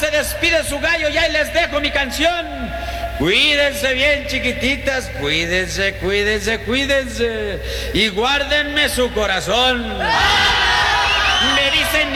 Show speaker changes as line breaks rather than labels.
se despide su gallo y ahí les dejo mi canción. Cuídense bien, chiquititas, cuídense, cuídense, cuídense y guárdenme su corazón. Me dicen